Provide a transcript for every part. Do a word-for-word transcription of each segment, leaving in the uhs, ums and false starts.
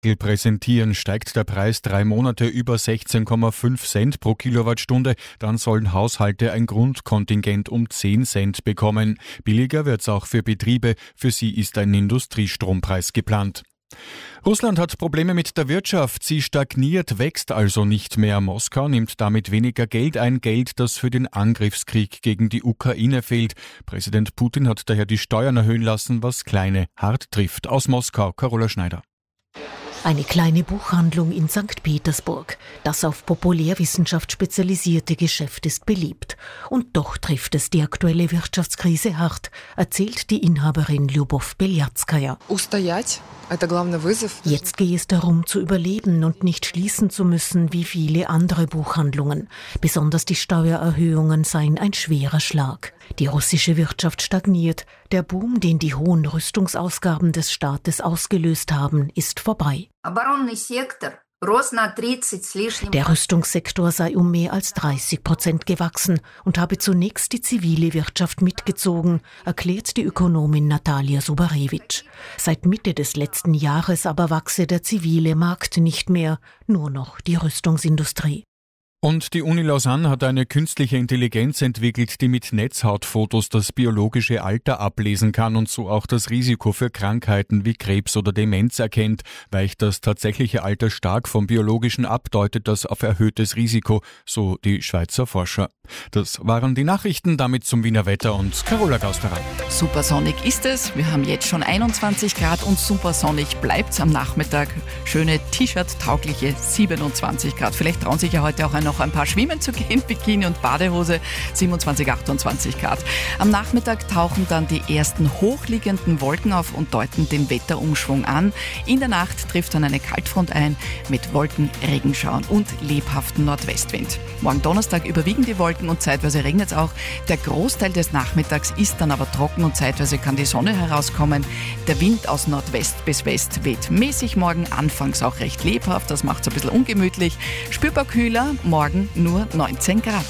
präsentieren. Steigt der Preis drei Monate über sechzehn Komma fünf Cent pro Kilowattstunde, dann sollen Haushalte ein Grundkontingent um zehn Cent bekommen. Billiger wird's auch für Betriebe, für sie ist ein Industriestrompreis geplant. Russland hat Probleme mit der Wirtschaft. Sie stagniert, wächst also nicht mehr. Moskau nimmt damit weniger Geld ein, Geld, das für den Angriffskrieg gegen die Ukraine fehlt. Präsident Putin hat daher die Steuern erhöhen lassen, was Kleine hart trifft. Aus Moskau, Carola Schneider. Eine kleine Buchhandlung in Sankt Petersburg. Das auf Populärwissenschaft spezialisierte Geschäft ist beliebt. Und doch trifft es die aktuelle Wirtschaftskrise hart, erzählt die Inhaberin Lyubov Belyatskaya. Jetzt gehe es darum, zu überleben und nicht schließen zu müssen wie viele andere Buchhandlungen. Besonders die Steuererhöhungen seien ein schwerer Schlag. Die russische Wirtschaft stagniert. Der Boom, den die hohen Rüstungsausgaben des Staates ausgelöst haben, ist vorbei. Der Rüstungssektor sei um mehr als dreißig Prozent gewachsen und habe zunächst die zivile Wirtschaft mitgezogen, erklärt die Ökonomin Natalia Subarewitsch. Seit Mitte des letzten Jahres aber wachse der zivile Markt nicht mehr, nur noch die Rüstungsindustrie. Und die Uni Lausanne hat eine künstliche Intelligenz entwickelt, die mit Netzhautfotos das biologische Alter ablesen kann und so auch das Risiko für Krankheiten wie Krebs oder Demenz erkennt. Weicht das tatsächliche Alter stark vom biologischen ab, deutet das auf erhöhtes Risiko, so die Schweizer Forscher. Das waren die Nachrichten, damit zum Wiener Wetter und Carola Gausterer. Supersonnig ist es. Wir haben jetzt schon einundzwanzig Grad und supersonnig bleibt's am Nachmittag. Schöne T-Shirt-taugliche siebenundzwanzig Grad. Vielleicht trauen sich ja heute auch noch ein paar schwimmen zu gehen, Bikini und Badehose, siebenundzwanzig, achtundzwanzig Grad. Am Nachmittag tauchen dann die ersten hochliegenden Wolken auf und deuten den Wetterumschwung an. In der Nacht trifft dann eine Kaltfront ein mit Wolken, Regenschauern und lebhaften Nordwestwind. Morgen Donnerstag überwiegen die Wolken und zeitweise regnet es auch. Der Großteil des Nachmittags ist dann aber trocken und zeitweise kann die Sonne herauskommen. Der Wind aus Nordwest bis West weht mäßig morgen, anfangs auch recht lebhaft, das macht es ein bisschen ungemütlich. Spürbar kühler, morgen nur neunzehn Grad.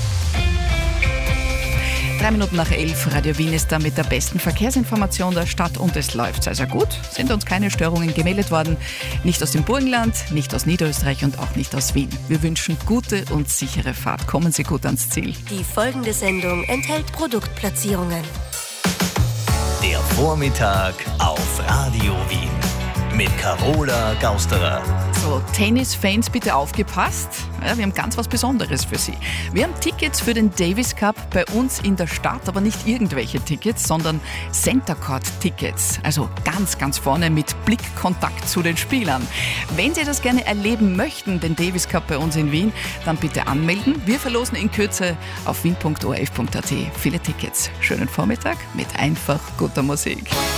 Drei Minuten nach elf, Radio Wien ist da mit der besten Verkehrsinformation der Stadt und es läuft sehr, sehr gut. Sind uns keine Störungen gemeldet worden. Nicht aus dem Burgenland, nicht aus Niederösterreich und auch nicht aus Wien. Wir wünschen gute und sichere Fahrt. Kommen Sie gut ans Ziel. Die folgende Sendung enthält Produktplatzierungen. Der Vormittag auf Radio Wien mit Carola Gausterer. So, Tennisfans, bitte aufgepasst. Ja, wir haben ganz was Besonderes für Sie. Wir haben Tickets für den Davis Cup bei uns in der Stadt, aber nicht irgendwelche Tickets, sondern Center Court Tickets. Also ganz, ganz vorne mit Blickkontakt zu den Spielern. Wenn Sie das gerne erleben möchten, den Davis Cup bei uns in Wien, dann bitte anmelden. Wir verlosen in Kürze auf wien punkt o r f punkt a t viele Tickets. Schönen Vormittag mit einfach guter Musik.